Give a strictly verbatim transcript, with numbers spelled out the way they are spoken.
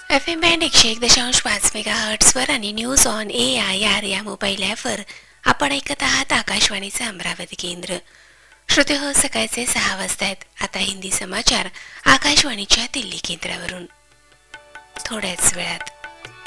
F M band एकशे एक दशांश पाच मेगा हर्ट्सवर आणि news on A I R या मोबाईल ॲपवर आपण ऐकत आहात आकाशवाणीचे अमरावती केंद्र. श्रोते हो, सकाळचे सहा वाजता आहेत. आता हिंदी समाचार आकाशवाणीच्या दिल्ली केंद्रावरून थोड्याच वेळात.